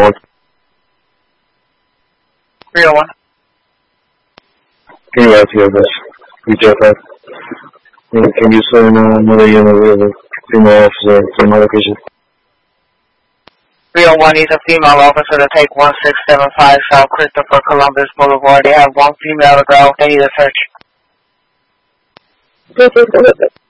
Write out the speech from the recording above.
301. Can you ask you this? Retail type. Can you send another unit with a female officer to my location? 301 needs a female officer to take 1675 South Christopher Columbus Boulevard. They have one female to go. They need a search.